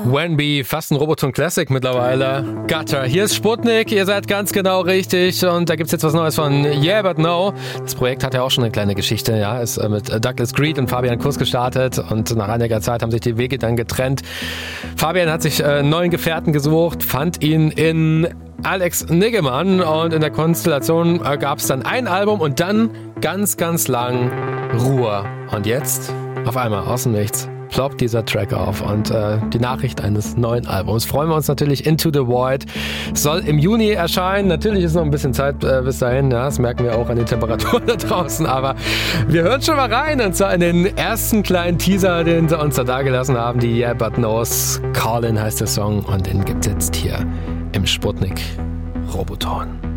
Wenby, fast ein Roboton Classic mittlerweile. Gutter, hier ist Sputnik, ihr seid ganz genau richtig und da gibt's jetzt was Neues von Yeah But No. Das Projekt hat ja auch schon eine kleine Geschichte, ja, ist mit Douglas Greed und Fabian Kuss gestartet und nach einiger Zeit haben sich die Wege dann getrennt. Fabian hat sich einen neuen Gefährten gesucht, fand ihn in Alex Niggemann und in der Konstellation gab's dann ein Album und dann ganz, ganz lang Ruhe. Und jetzt, auf einmal, aus dem Nichts, ploppt dieser Track auf und die Nachricht eines neuen Albums. Freuen wir uns natürlich. Into the Void soll im Juni erscheinen. Natürlich ist noch ein bisschen Zeit bis dahin. Ja, das merken wir auch an den Temperaturen da draußen. Aber wir hören schon mal rein. Und zwar in den ersten kleinen Teaser, den sie uns da gelassen haben. Die Yeah But No's. Callin heißt der Song. Und den gibt's jetzt hier im Sputnik Roboton.